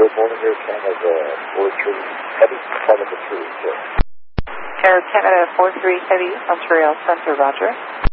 Good morning, Air Canada 43 Heavy, Canada 3, sir. Air Canada 43 Heavy, Montreal Center, roger.